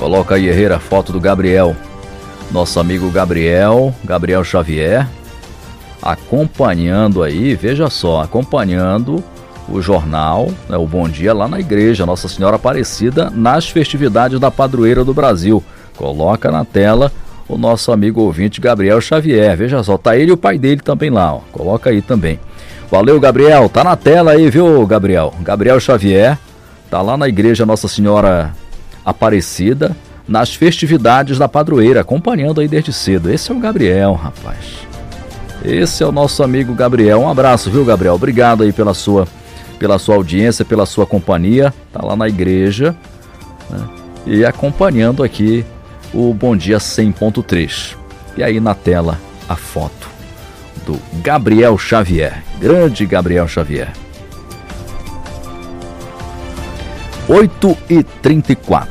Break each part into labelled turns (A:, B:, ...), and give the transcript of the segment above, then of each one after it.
A: Coloca aí, Herrera, a foto do Gabriel. Nosso amigo Gabriel Xavier, acompanhando aí, veja só, acompanhando o jornal, né, o Bom Dia, lá na igreja Nossa Senhora Aparecida, nas festividades da Padroeira do Brasil. Coloca na tela o nosso amigo ouvinte Gabriel Xavier, veja só, tá ele e o pai dele também lá, ó. Coloca aí também. Valeu, Gabriel, tá na tela aí, viu, Gabriel? Gabriel Xavier, tá lá na igreja Nossa Senhora Aparecida, nas festividades da Padroeira, acompanhando aí desde cedo. Esse é o Gabriel, rapaz. Esse é o nosso amigo Gabriel. Um abraço, viu, Gabriel? Obrigado aí pela sua audiência, pela sua companhia. Tá lá na igreja, né? E acompanhando aqui o Bom Dia 100.3. E aí na tela a foto do Gabriel Xavier. Grande Gabriel Xavier. 8h34.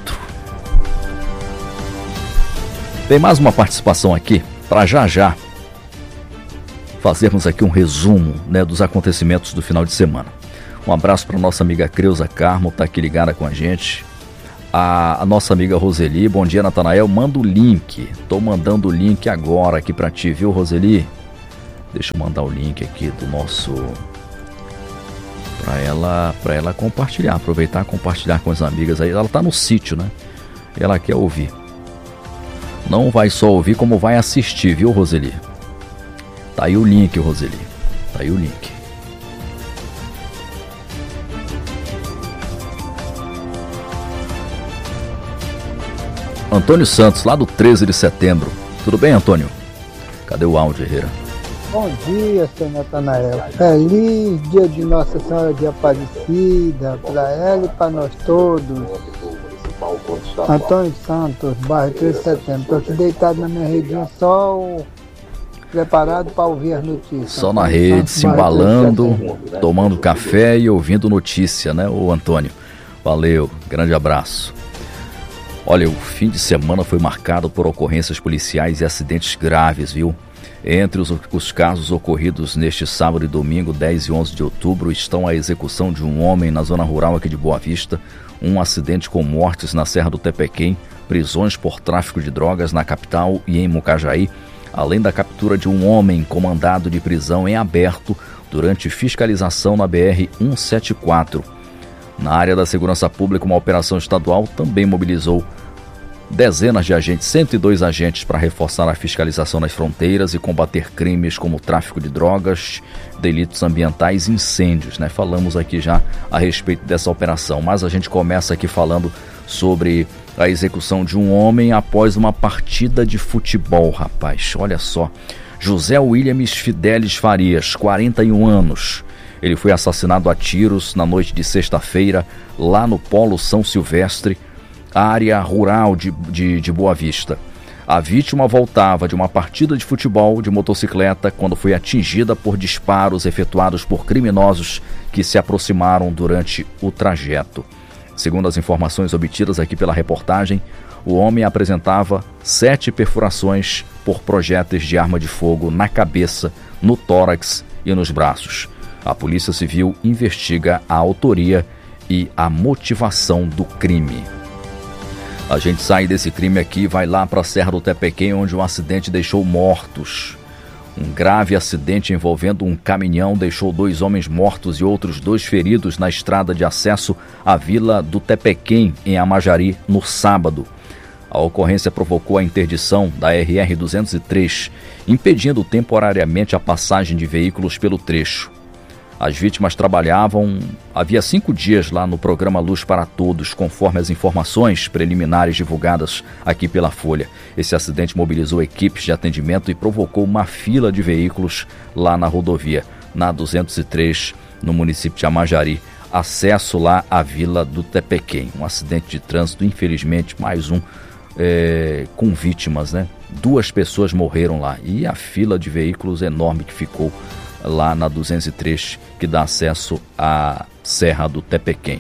A: Tem mais uma participação aqui para já fazermos aqui um resumo, né, dos acontecimentos do final de semana. Um abraço para nossa amiga Creuza Carmo, tá aqui ligada com a gente. A nossa amiga Roseli, bom dia, Natanael, manda o link. Tô mandando o link agora aqui para ti, viu, Roseli? Deixa eu mandar o link aqui do nosso... Para ela compartilhar, aproveitar e compartilhar com as amigas aí. Ela tá no sítio, né? E ela quer ouvir. Não vai só ouvir, como vai assistir, viu, Roseli? Tá aí o link, Roseli. Tá aí o link. Antônio Santos, lá do 13 de setembro. Tudo bem, Antônio? Cadê o áudio, Herrera?
B: Bom dia, senhor Natanael. Feliz dia de Nossa Senhora de Aparecida, para ela e para nós todos. Antônio Santos, bairro 13 de setembro. Estou aqui deitado na minha redinha, só preparado para ouvir as notícias.
A: Só na rede, se embalando, tomando café e ouvindo notícia, né, o Antônio? Valeu, grande abraço. Olha, o fim de semana foi marcado por ocorrências policiais e acidentes graves, viu? Entre os casos ocorridos neste sábado e domingo, 10 e 11 de outubro, estão a execução de um homem na zona rural aqui de Boa Vista, um acidente com mortes na Serra do Tepequém, prisões por tráfico de drogas na capital e em Mucajaí, além da captura de um homem com mandado de prisão em aberto durante fiscalização na BR-174. Na área da segurança pública, uma operação estadual também mobilizou dezenas de agentes, 102 agentes, para reforçar a fiscalização nas fronteiras e combater crimes como tráfico de drogas, delitos ambientais e incêndios, né? Falamos aqui já a respeito dessa operação, mas a gente começa aqui falando sobre a execução de um homem após uma partida de futebol, rapaz. Olha só, José Williams Fidelis Farias, 41 anos. Ele foi assassinado a tiros na noite de sexta-feira, lá no Polo São Silvestre, área rural de Boa Vista. A vítima voltava de uma partida de futebol de motocicleta quando foi atingida por disparos efetuados por criminosos que se aproximaram durante o trajeto. Segundo as informações obtidas aqui pela reportagem, o homem apresentava 7 perfurações por projéteis de arma de fogo na cabeça, no tórax e nos braços. A Polícia Civil investiga a autoria e a motivação do crime. A gente sai desse crime aqui e vai lá para a Serra do Tepequém, onde um acidente deixou mortos. Um grave acidente envolvendo um caminhão deixou 2 homens mortos e outros 2 feridos na estrada de acesso à Vila do Tepequém, em Amajari, no sábado. A ocorrência provocou a interdição da RR-203, impedindo temporariamente a passagem de veículos pelo trecho. As vítimas trabalhavam havia 5 dias lá no programa Luz para Todos, conforme as informações preliminares divulgadas aqui pela Folha. Esse acidente mobilizou equipes de atendimento e provocou uma fila de veículos lá na rodovia, na 203, no município de Amajari, acesso lá à Vila do Tepequém. Um acidente de trânsito, infelizmente, mais um com vítimas, né? 2 pessoas morreram lá e a fila de veículos enorme que ficou lá na 203, que dá acesso à Serra do Tepequém.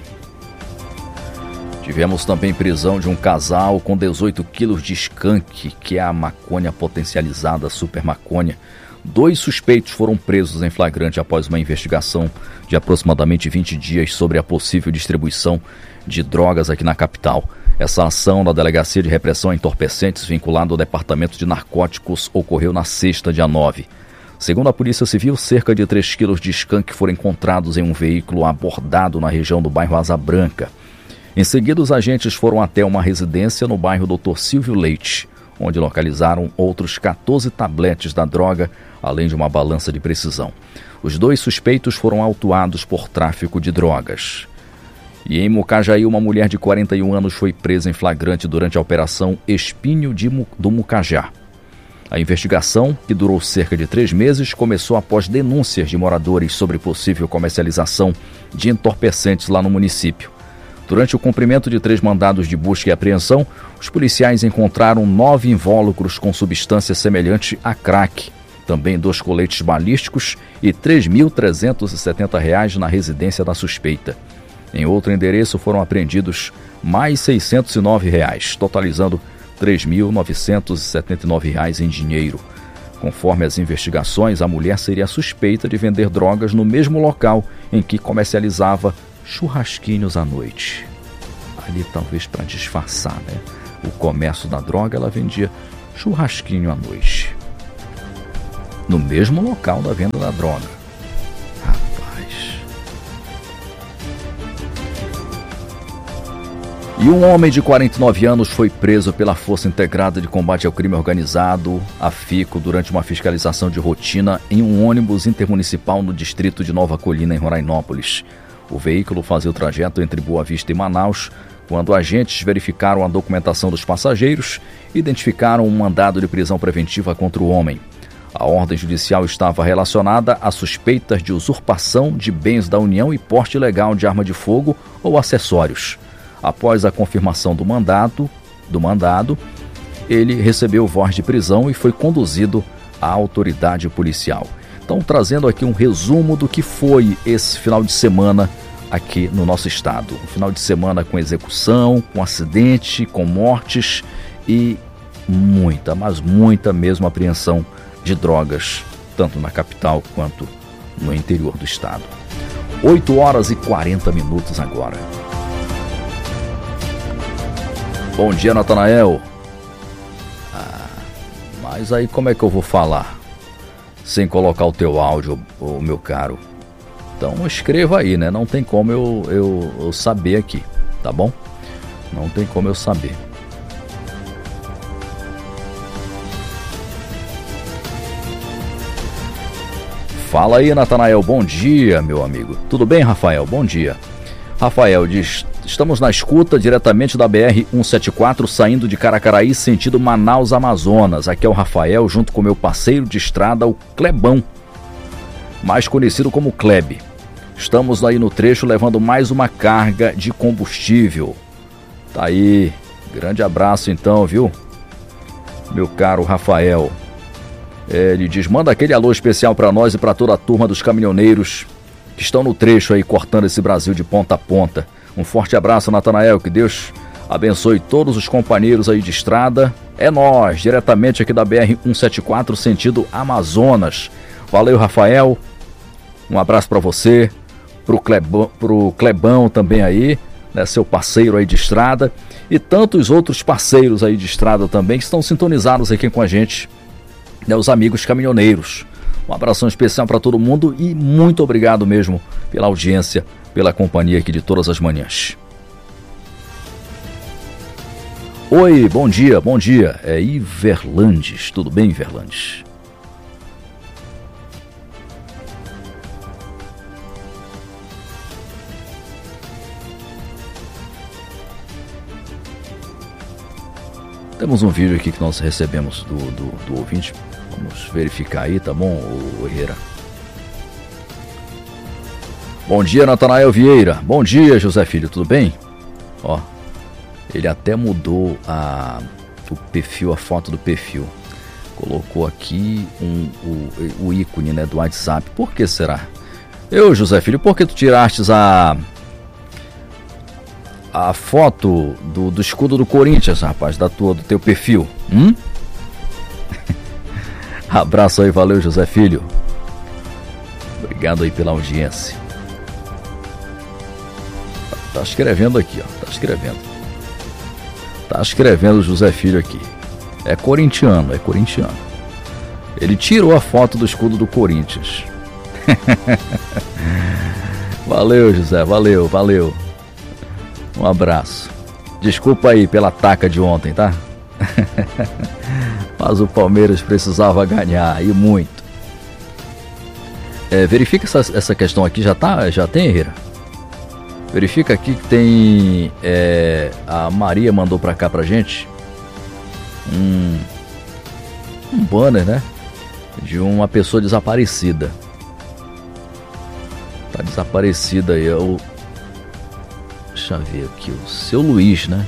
A: Tivemos também prisão de um casal com 18 quilos de skunk, que é a maconha potencializada, super maconha. 2 suspeitos foram presos em flagrante após uma investigação de aproximadamente 20 dias sobre a possível distribuição de drogas aqui na capital. Essa ação da Delegacia de Repressão a Entorpecentes, vinculada ao Departamento de Narcóticos, ocorreu na sexta, dia 9. Segundo a Polícia Civil, cerca de 3 quilos de skunk foram encontrados em um veículo abordado na região do bairro Asa Branca. Em seguida, os agentes foram até uma residência no bairro Dr. Silvio Leite, onde localizaram outros 14 tabletes da droga, além de uma balança de precisão. Os 2 suspeitos foram autuados por tráfico de drogas. E em Mucajaí, uma mulher de 41 anos foi presa em flagrante durante a Operação Espinho do Mucajá. A investigação, que durou cerca de 3 meses, começou após denúncias de moradores sobre possível comercialização de entorpecentes lá no município. Durante o cumprimento de 3 mandados de busca e apreensão, os policiais encontraram 9 invólucros com substância semelhante a crack, também 2 coletes balísticos e R$ 3.370 na residência da suspeita. Em outro endereço foram apreendidos mais R$ 609, totalizando R$ 3.979 em dinheiro. Conforme as investigações, a mulher seria suspeita de vender drogas no mesmo local em que comercializava churrasquinhos à noite. Ali talvez para disfarçar, né? O comércio da droga, ela vendia churrasquinho à noite. No mesmo local da venda da droga. E um homem de 49 anos foi preso pela Força Integrada de Combate ao Crime Organizado, a FICO, durante uma fiscalização de rotina em um ônibus intermunicipal no distrito de Nova Colina, em Rorainópolis. O veículo fazia o trajeto entre Boa Vista e Manaus, quando agentes verificaram a documentação dos passageiros e identificaram um mandado de prisão preventiva contra o homem. A ordem judicial estava relacionada a suspeitas de usurpação de bens da União e porte ilegal de arma de fogo ou acessórios. Após a confirmação do mandado, ele recebeu voz de prisão e foi conduzido à autoridade policial. Então, trazendo aqui um resumo do que foi esse final de semana aqui no nosso estado. Um final de semana com execução, com acidente, com mortes e muita, mas muita mesmo apreensão de drogas, tanto na capital quanto no interior do estado. 8h40 agora. Bom dia, Natanael. Mas aí como é que eu vou falar sem colocar o teu áudio, meu caro? Então escreva aí, né? Não tem como eu saber aqui, tá bom? Não tem como eu saber. Fala aí, Natanael. Bom dia, meu amigo. Tudo bem, Rafael? Bom dia. Rafael diz: estamos na escuta diretamente da BR-174, saindo de Caracaraí, sentido Manaus, Amazonas. Aqui é o Rafael, junto com meu parceiro de estrada, o Clebão, mais conhecido como Kleb. Estamos aí no trecho levando mais uma carga de combustível. Tá aí, grande abraço então, viu? Meu caro Rafael. Ele diz: manda aquele alô especial para nós e para toda a turma dos caminhoneiros que estão no trecho aí, cortando esse Brasil de ponta a ponta. Um forte abraço, Natanael, que Deus abençoe todos os companheiros aí de estrada. É nós, diretamente aqui da BR-174, sentido Amazonas. Valeu, Rafael. Um abraço para você, pro Clebão também aí, né, seu parceiro aí de estrada, e tantos outros parceiros aí de estrada também que estão sintonizados aqui com a gente, né, os amigos caminhoneiros. Um abração especial para todo mundo e muito obrigado mesmo pela audiência, pela companhia aqui de todas as manhãs. Oi, bom dia, bom dia. É Iverlandes, tudo bem, Iverlandes? Temos um vídeo aqui que nós recebemos do ouvinte. Vamos verificar aí, tá bom, Herrera? Bom dia, Natanael Vieira. Bom dia, José Filho, tudo bem? Ó, ele até mudou o perfil, a foto do perfil. Colocou aqui o ícone, né, do WhatsApp. Por que será? José Filho, por que tu tiraste a foto do escudo do Corinthians, rapaz, do teu perfil? Abraço aí, valeu, José Filho. Obrigado aí pela audiência. Tá escrevendo aqui, ó, tá escrevendo. Tá escrevendo o José Filho aqui. É corintiano. Ele tirou a foto do escudo do Corinthians. Valeu, José, valeu. Um abraço. Desculpa aí pela taca de ontem, tá? Mas o Palmeiras precisava ganhar, e muito. Verifica essa questão aqui, já tem, Herrera? Verifica aqui que tem... a Maria mandou pra cá pra gente um banner, né? De uma pessoa desaparecida. Tá desaparecida aí, deixa eu ver aqui, o seu Luiz, né?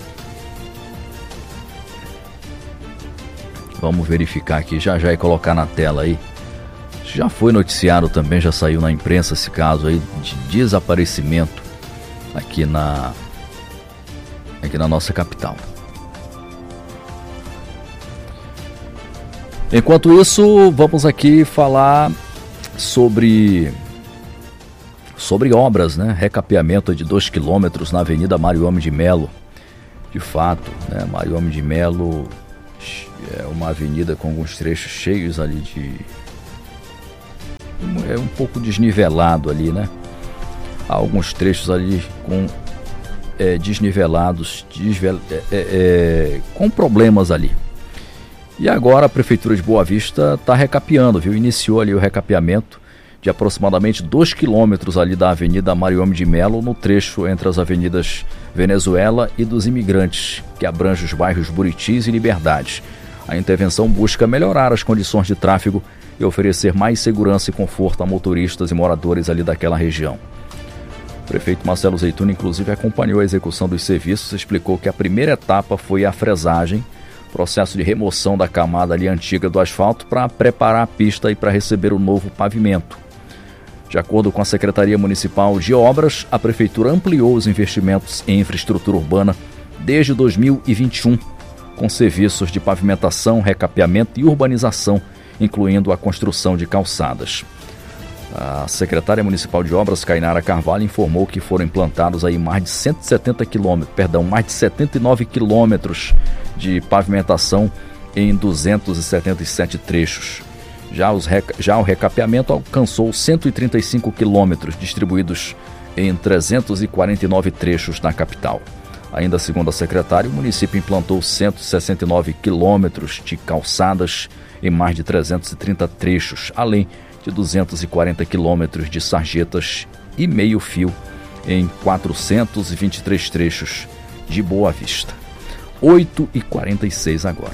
A: Vamos verificar aqui já e colocar na tela aí. Já foi noticiado também, já saiu na imprensa esse caso aí de desaparecimento aqui na nossa capital. Enquanto isso, vamos aqui falar sobre obras, né? Recapeamento de 2 quilômetros na Avenida Mário Homem de Melo. De fato, né? Mário Homem de Melo é uma avenida com alguns trechos cheios ali é um pouco desnivelado ali, né? Há alguns trechos ali com desnivelados, com problemas ali. E agora a Prefeitura de Boa Vista está recapeando, viu? Iniciou ali o recapeamento de aproximadamente 2 quilômetros ali da Avenida Mário Homem de Melo, no trecho entre as avenidas Venezuela e dos Imigrantes, que abrange os bairros Buritis e Liberdade. A intervenção busca melhorar as condições de tráfego e oferecer mais segurança e conforto a motoristas e moradores ali daquela região. O prefeito Marcelo Zeituni, inclusive, acompanhou a execução dos serviços e explicou que a primeira etapa foi a fresagem, processo de remoção da camada ali antiga do asfalto para preparar a pista e para receber o novo pavimento. De acordo com a Secretaria Municipal de Obras, a Prefeitura ampliou os investimentos em infraestrutura urbana desde 2021, com serviços de pavimentação, recapeamento e urbanização, incluindo a construção de calçadas. A secretária municipal de obras, Cainara Carvalho, informou que foram implantados aí mais de 79 quilômetros de pavimentação em 277 trechos. Já o recapeamento alcançou 135 quilômetros, distribuídos em 349 trechos na capital. Ainda segundo a secretária, o município implantou 169 quilômetros de calçadas em mais de 330 trechos, além de 240 quilômetros de sarjetas e meio-fio em 423 trechos de Boa Vista. 8h46 agora.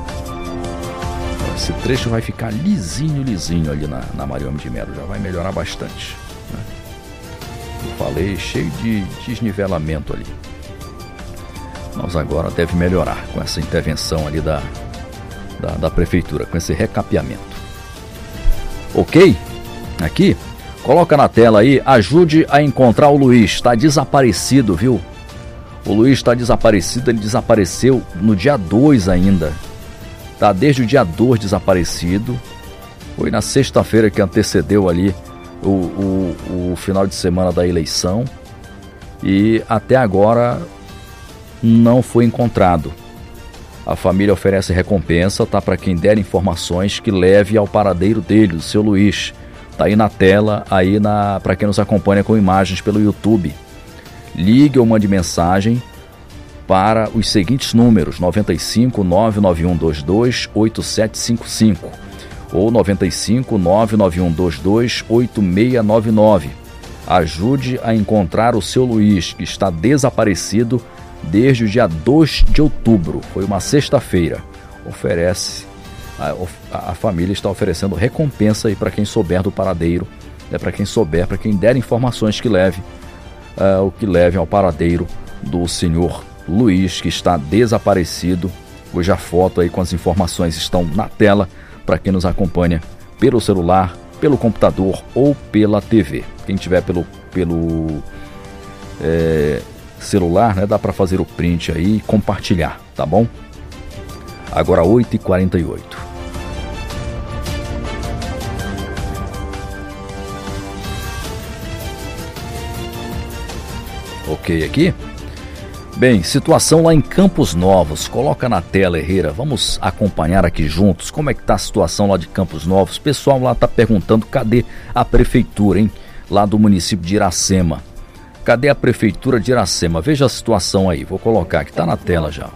A: Esse trecho vai ficar lisinho ali na Mário Homem de Melo, já vai melhorar bastante, né? Eu falei, cheio de desnivelamento ali. Mas agora deve melhorar com essa intervenção ali da prefeitura, com esse recapeamento. Ok? Aqui, coloca na tela aí, ajude a encontrar o Luiz, está desaparecido, viu? O Luiz está desaparecido, ele desapareceu no dia 2 ainda. Tá desde o dia 2 desaparecido. Foi na sexta-feira que antecedeu ali o final de semana da eleição. E até agora não foi encontrado. A família oferece recompensa, tá? Para quem der informações que leve ao paradeiro dele, o seu Luiz. Tá aí na tela, aí para quem nos acompanha com imagens pelo YouTube. Ligue ou mande mensagem para os seguintes números: 95 99122 8755 ou 95 99122 8699. Ajude a encontrar o seu Luiz, que está desaparecido desde o dia 2 de outubro. Foi uma sexta-feira. A família está oferecendo recompensa aí para quem souber do paradeiro, para quem der informações que leve ao paradeiro do senhor Luiz, que está desaparecido, cuja foto aí com as informações estão na tela para quem nos acompanha pelo celular, pelo computador ou pela TV. Quem tiver pelo celular, né, dá para fazer o print aí e compartilhar, tá bom? Agora 8h48. Ok aqui? Bem, situação lá em Campos Novos. Coloca na tela, Herrera. Vamos acompanhar aqui juntos como é que está a situação lá de Campos Novos. O pessoal lá está perguntando cadê a prefeitura, hein? Lá do município de Iracema. Cadê a prefeitura de Iracema? Veja a situação aí. Vou colocar aqui, está na tela já.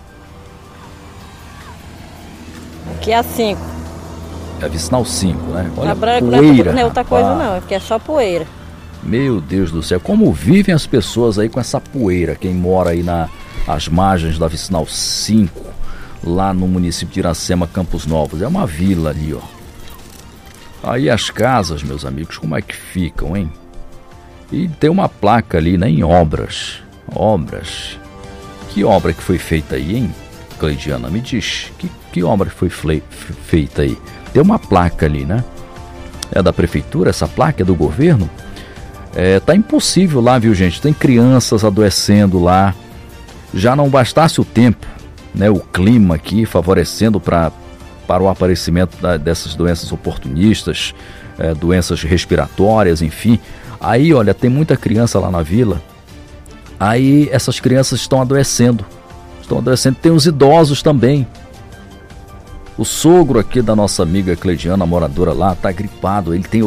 C: Aqui é a 5.
A: É a vicinal 5, né? Olha,
C: Tá branco,
A: poeira,
C: não é outra coisa
A: rapaz.
C: não, é porque é só poeira.
A: Meu Deus do céu, como vivem as pessoas aí com essa poeira, quem mora aí nas margens da vicinal 5, lá no município de Iracema, Campos Novos. É uma vila ali, ó. Aí as casas, meus amigos, como é que ficam, hein? E tem uma placa ali, né, em obras. Obras. Que obra que foi feita aí, hein, Cleidiana? Me diz, que obra que foi feita aí? Tem uma placa ali, né? É da prefeitura, essa placa é do governo? Tá impossível lá, viu, gente? Tem crianças adoecendo lá. Já não bastasse o tempo, né? O clima aqui favorecendo para o aparecimento dessas doenças oportunistas, doenças respiratórias, enfim. Aí, olha, tem muita criança lá na vila. Aí essas crianças estão adoecendo. Tem os idosos também. O sogro aqui da nossa amiga Cleidiana, moradora lá, tá gripado. Ele tem